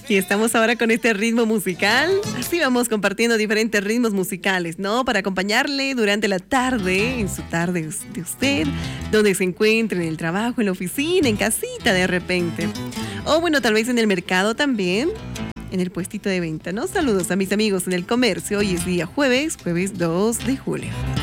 Y estamos ahora con este ritmo musical. Así vamos compartiendo diferentes ritmos musicales, ¿no? Para acompañarle durante la tarde, en su tarde de usted, donde se encuentre, en el trabajo, en la oficina, en casita de repente. O bueno, tal vez en el mercado también, en el puestito de venta, ¿no? Saludos a mis amigos en el comercio. Hoy es día jueves 2 de julio.